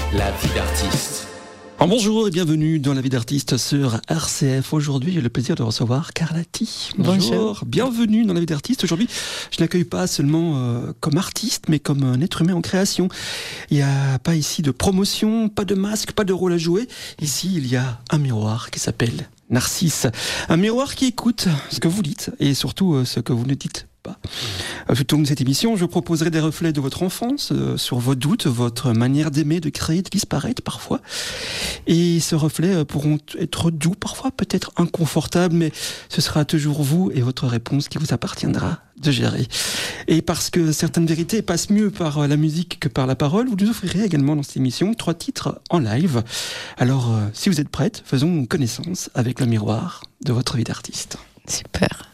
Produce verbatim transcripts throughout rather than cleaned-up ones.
La vie d'artiste. Oh, bonjour et bienvenue dans La vie d'artiste sur R C F. Aujourd'hui, j'ai le plaisir de recevoir Carlati. Bonjour. Bonjour. Bienvenue dans La vie d'artiste. Aujourd'hui, je n'accueille pas seulement euh, comme artiste, mais comme un être humain en création. Il n'y a pas ici de promotion, pas de masque, pas de rôle à jouer. Ici, il y a un miroir qui s'appelle Narcisse. Un miroir qui écoute ce que vous dites et surtout euh, ce que vous ne dites pas. Tout au long de cette émission, je proposerai des reflets de votre enfance, euh, sur vos doutes, votre manière d'aimer, de créer, de disparaître parfois. Et ces reflets euh, pourront être doux, parfois peut-être inconfortables, mais ce sera toujours vous et votre réponse qui vous appartiendra de gérer. Et parce que certaines vérités passent mieux par la musique que par la parole, vous nous offrirez également dans cette émission trois titres en live. Alors, euh, si vous êtes prête, faisons connaissance avec le miroir de votre vie d'artiste. Super.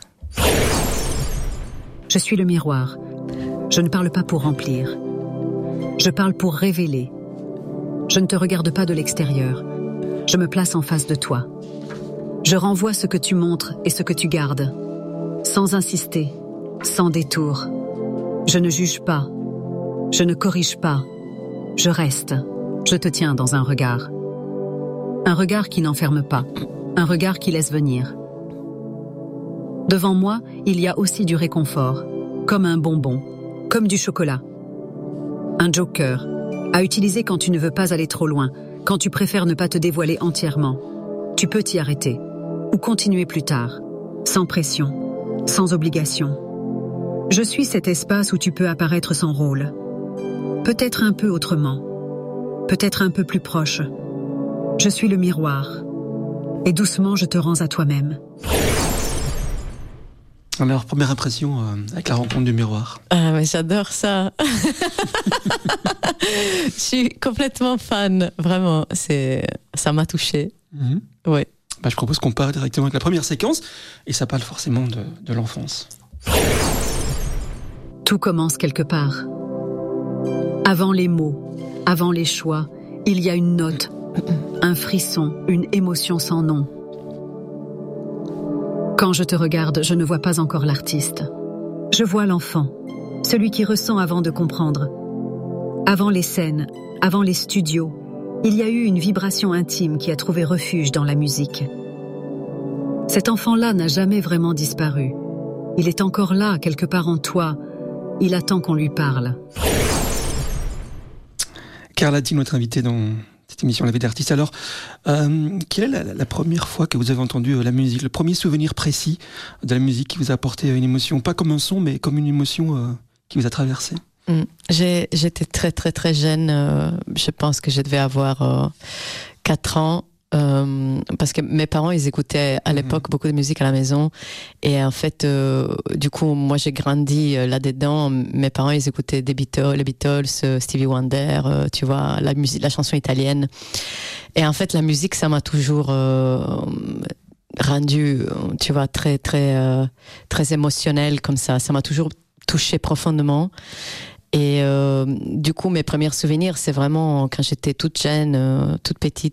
Je suis le miroir. Je ne parle pas pour remplir. Je parle pour révéler. Je ne te regarde pas de l'extérieur. Je me place en face de toi. Je renvoie ce que tu montres et ce que tu gardes. Sans insister, sans détour. Je ne juge pas. Je ne corrige pas. Je reste. Je te tiens dans un regard. Un regard qui n'enferme pas. Un regard qui laisse venir. Devant moi, il y a aussi du réconfort, comme un bonbon, comme du chocolat. Un joker, à utiliser quand tu ne veux pas aller trop loin, quand tu préfères ne pas te dévoiler entièrement. Tu peux t'y arrêter, ou continuer plus tard, sans pression, sans obligation. Je suis cet espace où tu peux apparaître sans rôle. Peut-être un peu autrement, peut-être un peu plus proche. Je suis le miroir, et doucement je te rends à toi-même. Alors, première impression euh, avec la rencontre du miroir. Ah, mais j'adore ça. Je suis complètement fan, vraiment. C'est, ça m'a touchée. Mm-hmm. Oui. Bah, je propose qu'on parte directement avec la première séquence, et ça parle forcément de, de l'enfance. Tout commence quelque part. Avant les mots, avant les choix, il y a une note, un frisson, une émotion sans nom. Quand je te regarde, je ne vois pas encore l'artiste. Je vois l'enfant, celui qui ressent avant de comprendre. Avant les scènes, avant les studios, il y a eu une vibration intime qui a trouvé refuge dans la musique. Cet enfant-là n'a jamais vraiment disparu. Il est encore là, quelque part en toi. Il attend qu'on lui parle. Carlati, notre invitée dans cette émission La vie d'artiste. Alors, euh, quelle est la, la première fois que vous avez entendu euh, la musique, le premier souvenir précis de la musique qui vous a apporté euh, une émotion, pas comme un son, mais comme une émotion euh, qui vous a traversé? Mmh. J'ai, j'étais très très très jeune, euh, je pense que je devais avoir euh, quatre ans, euh, parce que mes parents ils écoutaient à l'époque mmh. beaucoup de musique à la maison, et en fait euh, du coup moi j'ai grandi euh, là-dedans. Mes parents ils écoutaient des Beatles, les Beatles, euh, Stevie Wonder, euh, tu vois, la musique, la chanson italienne, et en fait la musique ça m'a toujours euh, rendu, tu vois, très très euh, très émotionnelle comme ça, ça m'a toujours touché profondément. Et euh, du coup, mes premiers souvenirs, c'est vraiment quand j'étais toute jeune, euh, toute petite,